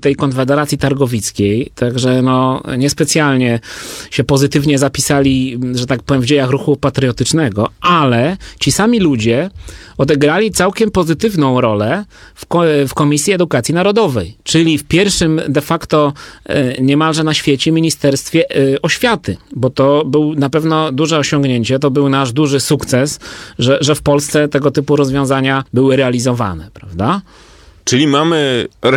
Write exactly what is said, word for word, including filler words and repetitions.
tej Konfederacji Targowickiej, także no niespecjalnie się pozytywnie zapisali, że tak powiem, w dziejach ruchu patriotycznego, ale ci sami ludzie odegrali całkiem pozytywną rolę w, ko- w Komisji Edukacji Narodowej, czyli w pierwszym de facto e, niemalże na świecie Ministerstwie e, Oświaty, bo to był na pewno duże osiągnięcie, to był nasz duży sukces, że, że w Polsce tego typu rozwiązania były realizowane, prawda? Czyli mamy